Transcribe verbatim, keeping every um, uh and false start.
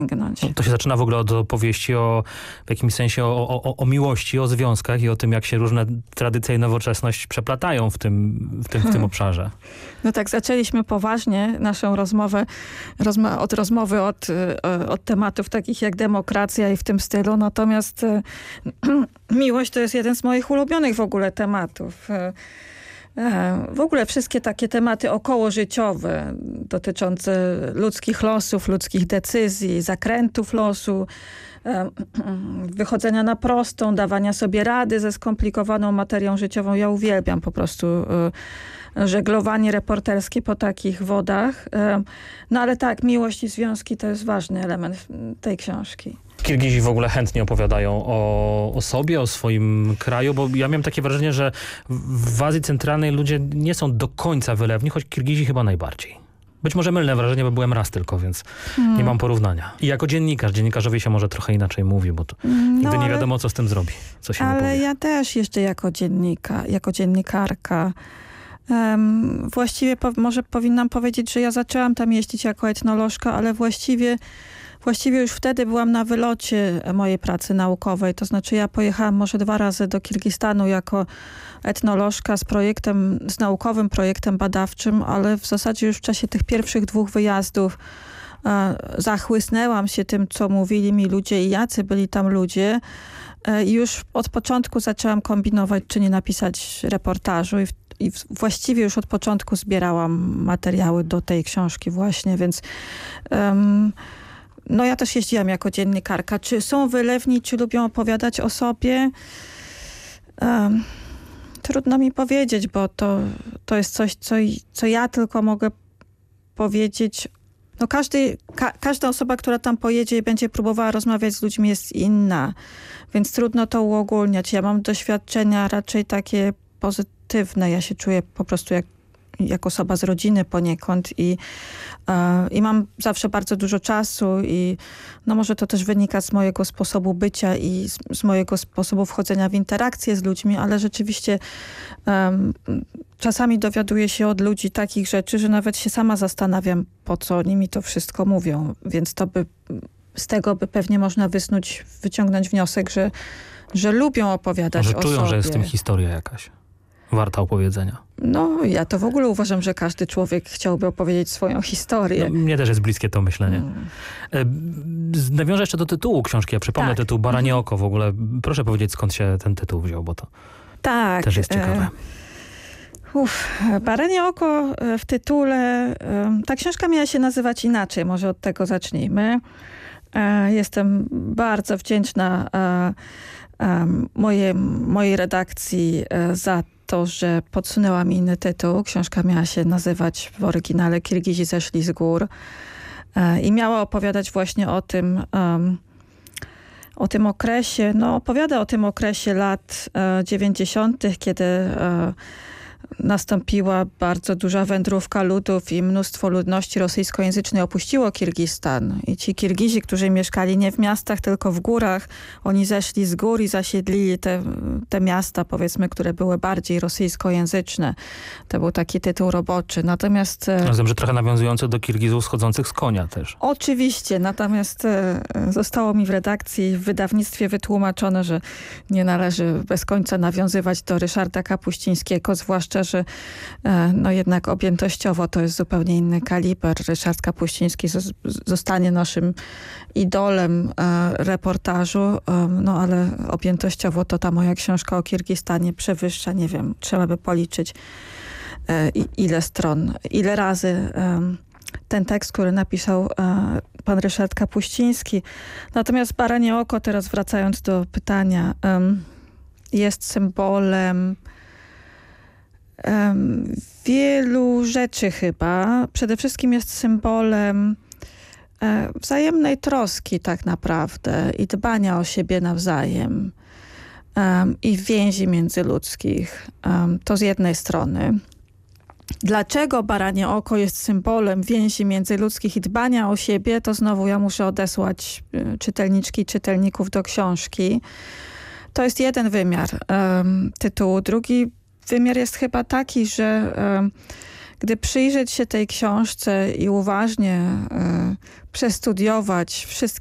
sięgnąć. To się zaczyna w ogóle od opowieści o w jakimś sensie o, o, o miłości, o związkach i o tym, jak się różne tradycje i nowoczesność przeplatają w tym, w tym, w tym obszarze. No tak, zaczęliśmy poważnie naszą rozmowę rozma od rozmowy od, od tematów takich jak demokracja i w tym stylu, natomiast miłość to jest jeden z moich ulubionych w ogóle tematów. W ogóle wszystkie takie tematy okołożyciowe dotyczące ludzkich losów, ludzkich decyzji, zakrętów losu, wychodzenia na prostą, dawania sobie rady ze skomplikowaną materią życiową. Ja uwielbiam po prostu żeglowanie reporterskie po takich wodach. No ale tak, miłość i związki to jest ważny element tej książki. Kirgizi w ogóle chętnie opowiadają o, o sobie, o swoim kraju, bo ja miałem takie wrażenie, że w Azji Centralnej ludzie nie są do końca wylewni, choć Kirgizi chyba najbardziej. Być może mylne wrażenie, bo byłem raz tylko, więc hmm. nie mam porównania. I jako dziennikarz, dziennikarzowi się może trochę inaczej mówi, bo to no, nigdy nie wiadomo, co z tym zrobi, co się ale powie. Ja też jeszcze jako dziennika, jako dziennikarka um, właściwie po, może powinnam powiedzieć, że ja zaczęłam tam jeździć jako etnolożka, ale właściwie Właściwie już wtedy byłam na wylocie mojej pracy naukowej, to znaczy ja pojechałam może dwa razy do Kirgistanu jako etnolożka z projektem, z naukowym projektem badawczym, ale w zasadzie już w czasie tych pierwszych dwóch wyjazdów e, zachłysnęłam się tym, co mówili mi ludzie i jacy byli tam ludzie. E, I już od początku zaczęłam kombinować, czy nie napisać reportażu i w I właściwie już od początku zbierałam materiały do tej książki właśnie, więc um, no ja też jeździłam jako dziennikarka. Czy są wylewni, czy lubią opowiadać o sobie? Um, trudno mi powiedzieć, bo to, to jest coś, co, co ja tylko mogę powiedzieć. No każdy, ka, każda osoba, która tam pojedzie i będzie próbowała rozmawiać z ludźmi, jest inna, więc trudno to uogólniać. Ja mam doświadczenia raczej takie pozytywne. Ja się czuję po prostu jak jak osoba z rodziny poniekąd i, e, i mam zawsze bardzo dużo czasu i no może to też wynika z mojego sposobu bycia i z, z mojego sposobu wchodzenia w interakcje z ludźmi, ale rzeczywiście um, czasami dowiaduję się od ludzi takich rzeczy, że nawet się sama zastanawiam, po co oni mi to wszystko mówią, więc to by, z tego by pewnie można wysnuć, wyciągnąć wniosek, że, że lubią opowiadać Może o czują, sobie. że jest w tym historia jakaś warta opowiedzenia. No, ja to w ogóle uważam, że każdy człowiek chciałby opowiedzieć swoją historię. No, mnie też jest bliskie to myślenie. Hmm. Nawiążę jeszcze do tytułu książki. Ja przypomnę tak. tytuł Baranie oko w ogóle. Proszę powiedzieć, skąd się ten tytuł wziął, bo to tak, też jest ciekawe. E, uf, Baranie oko w tytule. E, ta książka miała się nazywać inaczej. Może od tego zacznijmy. E, jestem bardzo wdzięczna e, e, moje, mojej redakcji e, za to, że podsunęła mi inny tytuł. Książka miała się nazywać w oryginale Kirgizi zeszli z gór e, i miała opowiadać właśnie o tym, um, o tym okresie, no opowiada o tym okresie lat e, dziewięćdziesiątych, kiedy e, nastąpiła bardzo duża wędrówka ludów i mnóstwo ludności rosyjskojęzycznej opuściło Kirgistan. I ci Kirgizi, którzy mieszkali nie w miastach, tylko w górach, oni zeszli z gór i zasiedlili te, te miasta, powiedzmy, które były bardziej rosyjskojęzyczne. To był taki tytuł roboczy. Natomiast... Rozumiem, że trochę nawiązujący do Kirgizów schodzących z konia też. Oczywiście, natomiast e, zostało mi w redakcji, w wydawnictwie wytłumaczone, że nie należy bez końca nawiązywać do Ryszarda Kapuścińskiego, zwłaszcza, że e, no jednak objętościowo to jest zupełnie inny kaliber. Ryszard Kapuściński z, zostanie naszym idolem e, reportażu, e, no ale objętościowo to ta moja książka o Kirgistanie przewyższa, nie wiem, trzeba by policzyć e, ile stron, ile razy e, ten tekst, który napisał e, pan Ryszard Kapuściński. Natomiast Baranie oko, teraz wracając do pytania, e, jest symbolem Um, wielu rzeczy chyba. Przede wszystkim jest symbolem e, wzajemnej troski tak naprawdę i dbania o siebie nawzajem um, i więzi międzyludzkich. Um, to z jednej strony. Dlaczego Baranie oko jest symbolem więzi międzyludzkich i dbania o siebie, to znowu ja muszę odesłać y, czytelniczki i czytelników do książki. To jest jeden wymiar um, tytułu. Drugi wymiar jest chyba taki, że um, gdy przyjrzeć się tej książce i uważnie y, przestudiować wszystkie